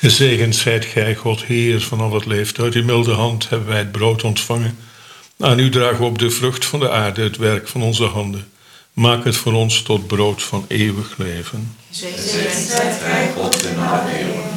Gezegend zijt gij, God, Heer van al het leeft. Uit uw milde hand hebben wij het brood ontvangen. Aan u dragen we op de vrucht van de aarde, het werk van onze handen. Maak het voor ons tot brood van eeuwig leven. Gezegend zijt gij, God, in alle eeuwen.